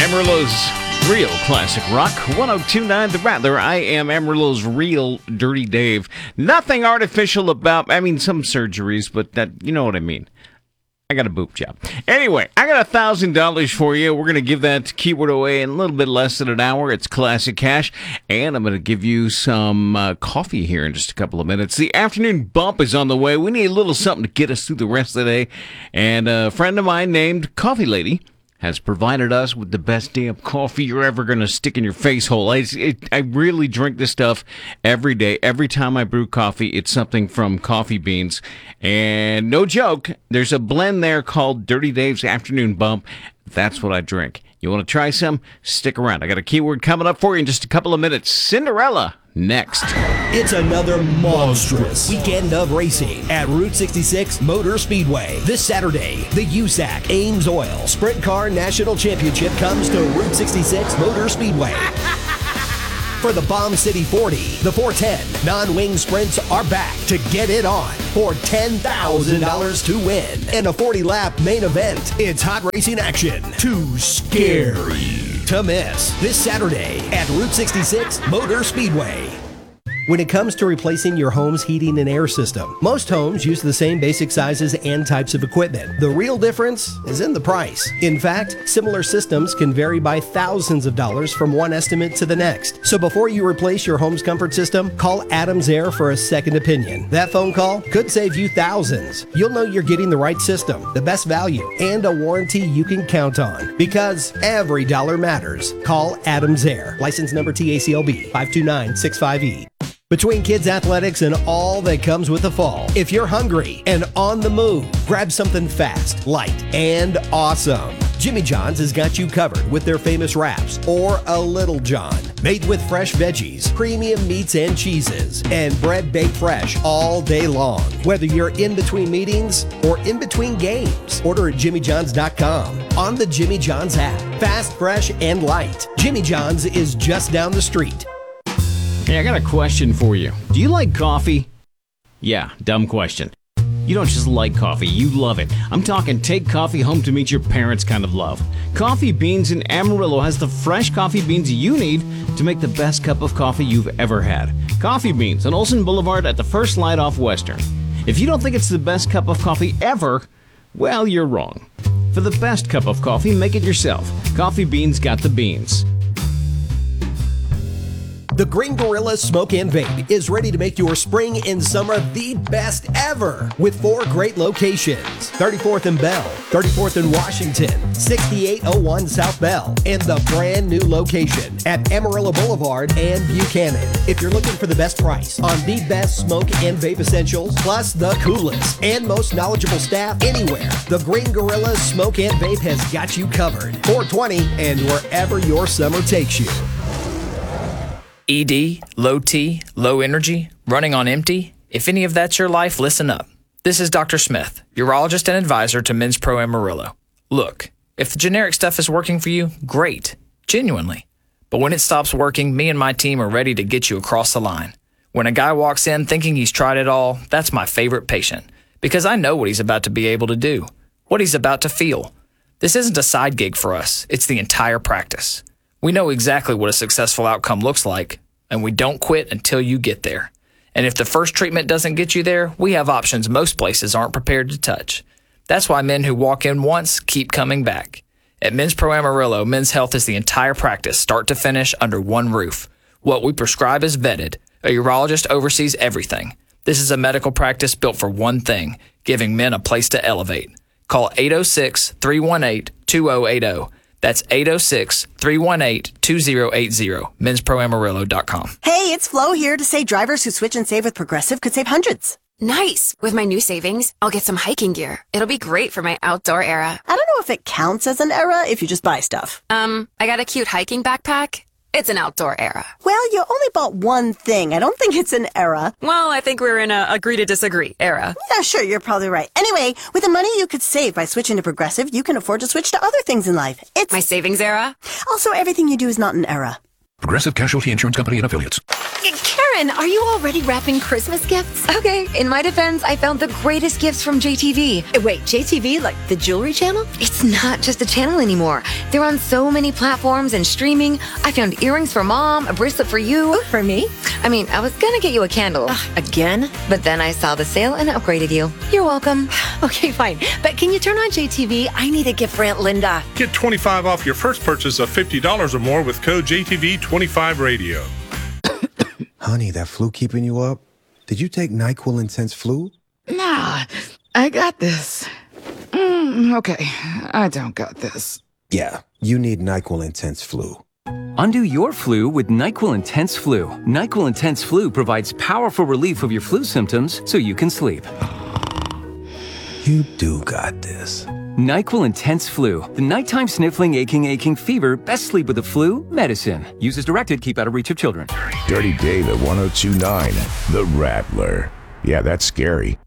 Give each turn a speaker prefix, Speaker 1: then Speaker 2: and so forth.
Speaker 1: Amarillo's Real Classic Rock, 102.9 The Rattler. I am Amarillo's real Dirty Dave. Nothing artificial about, some surgeries, but that, you know what I mean. I got a boob job. Anyway, I got $1,000 for you. We're going to give that keyword away in a little bit less than an hour. It's Classic Cash. And I'm going to give you some coffee here in just a couple of minutes. The afternoon bump is on the way. We need a little something to get us through the rest of the day. And a friend of mine named Coffee Lady has provided us with the best damn coffee you're ever going to stick in your face hole. I really drink this stuff every day. Every time I brew coffee, it's something from Coffee Beans. And no joke, there's a blend there called Dirty Dave's Afternoon Bump. That's what I drink. You want to try some? Stick around. I got a keyword coming up for you in just a couple of minutes. Cinderella. Next.
Speaker 2: It's another monstrous weekend of racing at Route 66 Motor Speedway. This Saturday, the USAC Ames Oil Sprint Car National Championship comes to Route 66 Motor Speedway. For the Bomb City 40, the 410 non-wing sprints are back to get it on for $10,000 to win. And a 40-lap main event. It's hot racing action. Too scary to miss this Saturday at Route 66 Motor Speedway. When it comes to replacing your home's heating and air system, most homes use the same basic sizes and types of equipment. The real difference is in the price. In fact, similar systems can vary by thousands of dollars from one estimate to the next. So before you replace your home's comfort system, call Adams Air for a second opinion. That phone call could save you thousands. You'll know you're getting the right system, the best value, and a warranty you can count on. Because every dollar matters. Call Adams Air. License number TACLB 52965E. Between kids' athletics and all that comes with the fall, if you're hungry and on the move, grab something fast, light, and awesome. Jimmy John's has got you covered with their famous wraps, or a Little John, made with fresh veggies, premium meats and cheeses, and bread baked fresh all day long. Whether you're in between meetings or in between games, order at JimmyJohns.com on the Jimmy John's app. Fast, fresh, and light. Jimmy John's is just down the street.
Speaker 1: Hey, I got a question for you. Do you like coffee? Yeah, dumb question. You don't just like coffee, you love it. I'm talking take coffee home to meet your parents kind of love. Coffee Beans in Amarillo has the fresh coffee beans you need to make the best cup of coffee you've ever had. Coffee Beans on Olson Boulevard at the first light off Western. If you don't think it's the best cup of coffee ever, well, you're wrong. For the best cup of coffee, make it yourself. Coffee Beans got the beans.
Speaker 2: The Green Gorilla Smoke and Vape is ready to make your spring and summer the best ever with 4 great locations. 34th and Bell, 34th and Washington, 6801 South Bell, and the brand new location at Amarillo Boulevard and Buchanan. If you're looking for the best price on the best smoke and vape essentials, plus the coolest and most knowledgeable staff anywhere, the Green Gorilla Smoke and Vape has got you covered. 420 and wherever your summer takes you.
Speaker 3: ED, low T, low energy, running on empty. If any of that's your life, listen up. This is Dr. Smith, urologist and advisor to Men's Pro Amarillo. Look, if the generic stuff is working for you, great, genuinely. But when it stops working, me and my team are ready to get you across the line. When a guy walks in thinking he's tried it all, that's my favorite patient, because I know what he's about to be able to do, what he's about to feel. This isn't a side gig for us, it's the entire practice. We know exactly what a successful outcome looks like, and we don't quit until you get there. And if the first treatment doesn't get you there, we have options most places aren't prepared to touch. That's why men who walk in once keep coming back. At Men's Pro Amarillo, men's health is the entire practice, start to finish, under one roof. What we prescribe is vetted. A urologist oversees everything. This is a medical practice built for one thing, giving men a place to elevate. Call 806-318-2080. That's 806-318-2080. Men'sProAmarillo.com.
Speaker 4: Hey, it's Flo here to say drivers who switch and save with Progressive could save hundreds.
Speaker 5: Nice! With my new savings, I'll get some hiking gear. It'll be great for my outdoor era.
Speaker 4: I don't know if it counts as an era if you just buy stuff.
Speaker 5: I got a cute hiking backpack. It's an outdoor era.
Speaker 4: Well, you only bought one thing. I don't think it's an era.
Speaker 5: Well, I think we're in a agree to disagree era.
Speaker 4: Yeah, sure, you're probably right. Anyway, with the money you could save by switching to Progressive, you can afford to switch to other things in life. It's
Speaker 5: my savings era.
Speaker 4: Also, everything you do is not an era.
Speaker 6: Progressive Casualty Insurance Company and Affiliates.
Speaker 4: Karen,
Speaker 6: Lauren, are you already wrapping Christmas gifts?
Speaker 5: Okay, in my defense, I found the greatest gifts from JTV.
Speaker 6: Wait, JTV, like the jewelry channel?
Speaker 5: It's not just a channel anymore. They're on so many platforms and streaming. I found earrings for Mom, a bracelet for you.
Speaker 6: For me?
Speaker 5: I mean, I was gonna get you a candle.
Speaker 6: Again?
Speaker 5: But then I saw the sale and upgraded you. You're welcome.
Speaker 6: Okay, fine. But can you turn on JTV? I need a gift for Aunt Linda.
Speaker 7: Get 25 off your first purchase of $50 or more with code JTV25Radio.
Speaker 8: Honey, that flu keeping you up? Did you take NyQuil Intense Flu?
Speaker 9: Nah, I got this. Okay, I don't got this.
Speaker 8: Yeah, you need NyQuil Intense Flu.
Speaker 10: Undo your flu with NyQuil Intense Flu. NyQuil Intense Flu provides powerful relief of your flu symptoms so you can sleep.
Speaker 8: You do got this.
Speaker 10: NyQuil Intense Flu. The nighttime sniffling, aching fever. Best sleep with the flu medicine. Use as directed. Keep out of reach of children.
Speaker 11: Dirty Dave at 102.9. The Rattler. Yeah, that's scary.